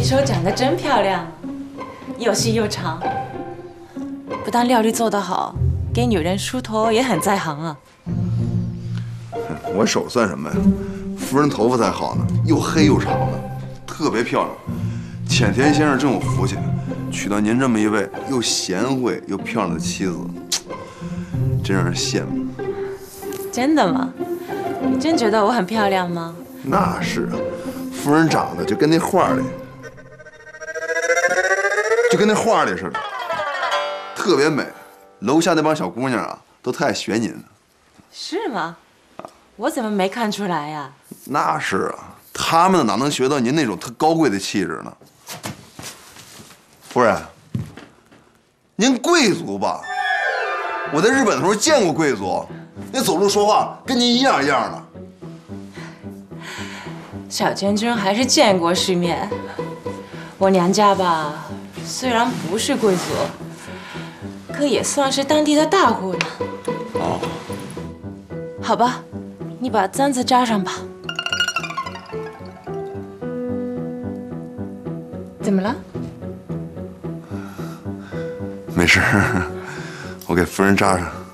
手长得真漂亮，又细又长，不但料理做得好，给女人梳头也很在行啊。 我手算什么呀？夫人头发才好呢，又黑又长的，特别漂亮。浅田先生真有福气，娶到您这么一位又贤惠又漂亮的妻子，真让人羡慕。 真的吗？你真觉得我很漂亮吗？ 那是啊，夫人长得就跟那画里，似的，特别美。楼下那帮小姑娘啊，都特爱学您。 是吗？我怎么没看出来呀？ 那是啊，他们哪能学到您那种特高贵的气质呢？夫人，您贵族吧？我在日本的时候见过贵族，那走路说话跟您一样一样的。 小娟娟还是见过世面。我娘家吧，虽然不是贵族，可也算是当地的大户呢。 哦， 好吧，你把簪子扎上吧。怎么了？ 没事，我给夫人扎上。